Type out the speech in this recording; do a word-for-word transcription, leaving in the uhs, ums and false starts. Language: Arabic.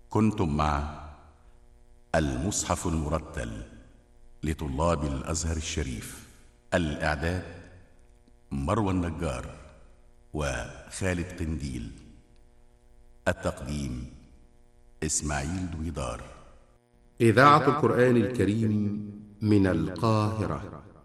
كنتم مع المصحف المرتل لطلاب الأزهر الشريف. الإعداد مروى النجار وخالد قنديل. التقديم إسماعيل دويدار. إذاعة القرآن الكريم من القاهرة.